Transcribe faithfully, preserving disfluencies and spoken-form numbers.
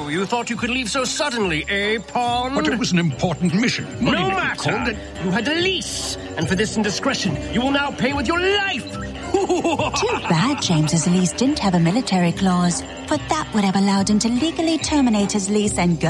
So, you thought you could leave so suddenly, eh, Pond? But it was an important mission. Money No may be matter. called it. You had a lease, and for this indiscretion, you will now pay with your life. Too bad James's lease didn't have a military clause, for that would have allowed him to legally terminate his lease and go